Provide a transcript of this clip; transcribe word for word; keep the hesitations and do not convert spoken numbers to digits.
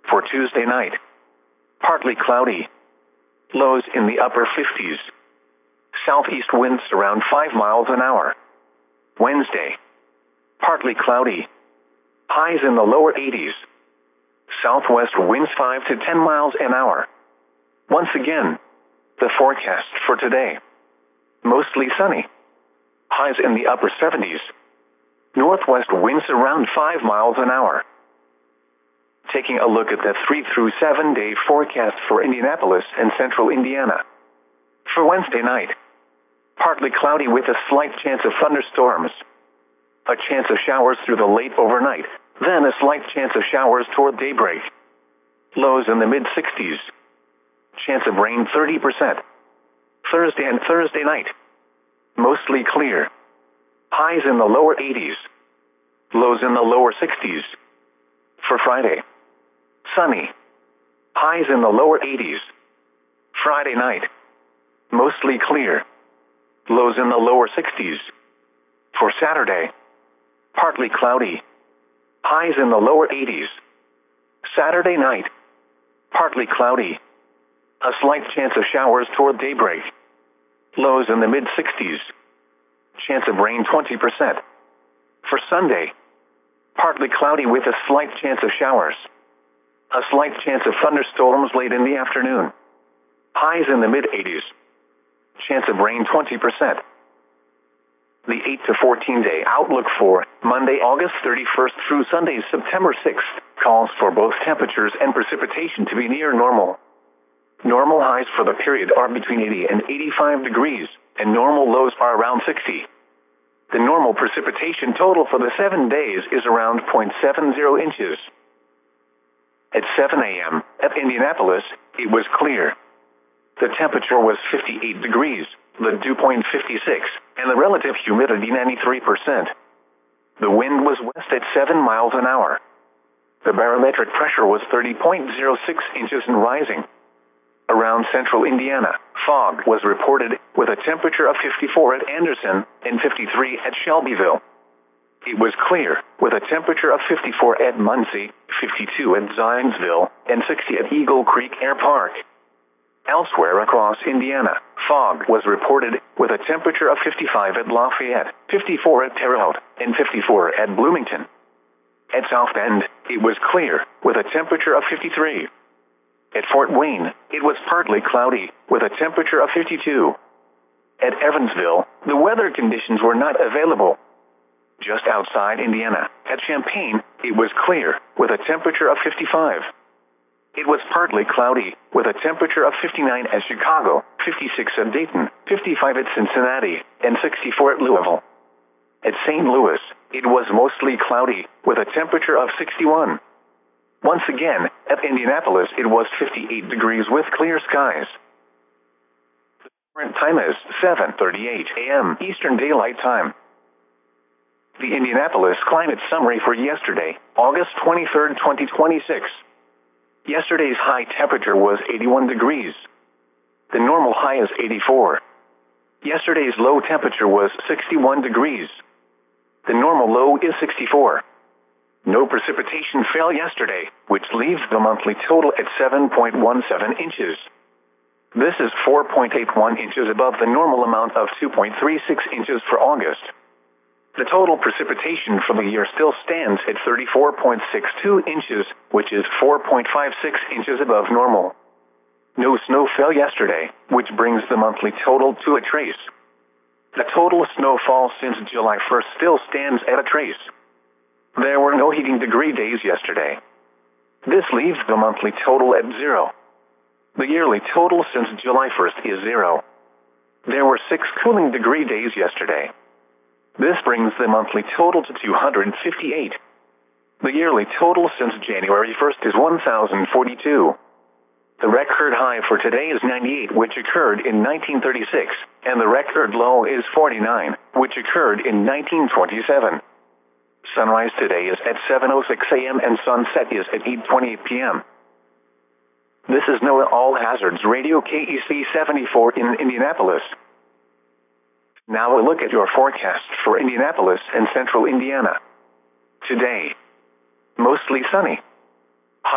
For Tuesday night, partly cloudy. Lows in the upper fifties. Southeast winds around five miles an hour. Wednesday, partly cloudy. Highs in the lower eighties. Southwest winds five to ten miles an hour. Once again, the forecast for today. Mostly sunny. Highs in the upper seventies. Northwest winds around five miles an hour. Taking a look at the three through seven day forecast for Indianapolis and central Indiana. For Wednesday night, partly cloudy with a slight chance of thunderstorms. A chance of showers through the late overnight, then a slight chance of showers toward daybreak. Lows in the mid sixties. Chance of rain thirty percent. Thursday and Thursday night, mostly clear. Highs in the lower eighties. Lows in the lower sixties. For Friday, sunny. Highs in the lower eighties. Friday night, mostly clear. Lows in the lower sixties. For Saturday, partly cloudy. Highs in the lower eighties. Saturday night, partly cloudy. A slight chance of showers toward daybreak. Lows in the mid sixties. Chance of rain twenty percent. For Sunday, partly cloudy with a slight chance of showers. A slight chance of thunderstorms late in the afternoon. Highs in the mid eighties. Chance of rain twenty percent. The eight to fourteen day outlook for Monday, August thirty-first through Sunday, September sixth, calls for both temperatures and precipitation to be near normal. Normal highs for the period are between eighty and eighty-five degrees, and normal lows are around sixty. The normal precipitation total for the seven days is around zero point seven zero inches. At seven a m at Indianapolis, it was clear. The temperature was fifty-eight degrees, the dew point fifty-six, and the relative humidity ninety-three percent. The wind was west at seven miles an hour. The barometric pressure was thirty point zero six inches and rising. Around central Indiana, fog was reported with a temperature of fifty-four at Anderson and fifty-three at Shelbyville. It was clear with a temperature of fifty-four at Muncie, fifty-two at Zionsville, and sixty at Eagle Creek Air Park. Elsewhere across Indiana, fog was reported with a temperature of fifty-five at Lafayette, fifty-four at Terre Haute, and fifty-four at Bloomington. At South Bend, it was clear with a temperature of fifty-three. At Fort Wayne, it was partly cloudy with a temperature of fifty-two. At Evansville, the weather conditions were not available. Just outside Indiana, at Champaign, it was clear with a temperature of fifty-five. It was partly cloudy with a temperature of fifty-nine at Chicago, fifty-six at Dayton, fifty-five at Cincinnati, and sixty-four at Louisville. At Saint Louis, it was mostly cloudy with a temperature of sixty-one. Once again, at Indianapolis, it was fifty-eight degrees with clear skies. The current time is seven thirty-eight a m Eastern Daylight Time. The Indianapolis Climate Summary for yesterday, August twenty-third, twenty twenty-six. Yesterday's high temperature was eighty-one degrees. The normal high is eighty-four. Yesterday's low temperature was sixty-one degrees. The normal low is sixty-four. No precipitation fell yesterday, which leaves the monthly total at seven point one seven inches. This is four point eight one inches above the normal amount of two point three six inches for August. The total precipitation for the year still stands at thirty-four point six two inches, which is four point five six inches above normal. No snow fell yesterday, which brings the monthly total to a trace. The total snowfall since July first still stands at a trace. There were no heating degree days yesterday. This leaves the monthly total at zero. The yearly total since July first is zero. There were six cooling degree days yesterday. This brings the monthly total to two hundred fifty-eight. The yearly total since January first is one thousand forty-two. The record high for today is ninety-eight, which occurred in nineteen thirty-six, and the record low is forty-nine, which occurred in nineteen twenty-seven. Sunrise today is at seven oh six a m and sunset is at eight twenty p m This is NOAA All Hazards Radio K E C seventy-four in Indianapolis. Now a look at your forecast for Indianapolis and central Indiana. Today, mostly sunny.